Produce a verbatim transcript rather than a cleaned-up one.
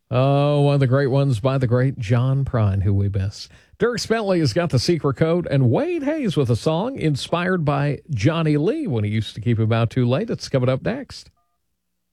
Oh, one of the great ones by the great John Prine, who we miss. Dierks Bentley has got The Secret Code, and Wade Hayes with a song inspired by Johnny Lee when he used to keep him out too late. It's coming up next.